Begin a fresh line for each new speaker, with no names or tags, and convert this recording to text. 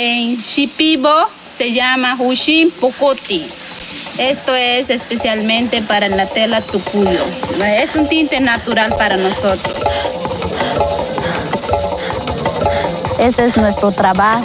en Shipibo se llama Hushin Pocoti. Esto es especialmente para la tela tucuyo. Es un tinte natural para nosotros.
Ese es nuestro trabajo.